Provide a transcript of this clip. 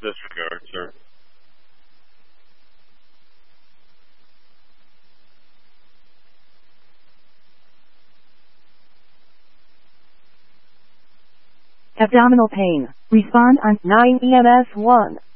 disregard, sir. Abdominal pain. Respond on 9 EMS 1.